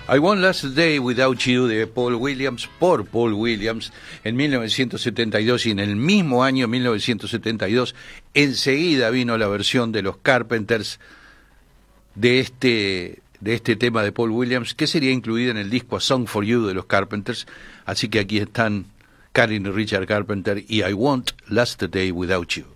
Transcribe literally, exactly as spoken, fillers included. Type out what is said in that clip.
I Won't Last a Day Without You de Paul Williams, por Paul Williams, en mil novecientos setenta y dos, y en el mismo año, mil novecientos setenta y dos, enseguida vino la versión de los Carpenters de este, de este tema de Paul Williams, que sería incluida en el disco A Song for You de los Carpenters. Así que aquí están Karen y Richard Carpenter y I Won't Last a Day Without You.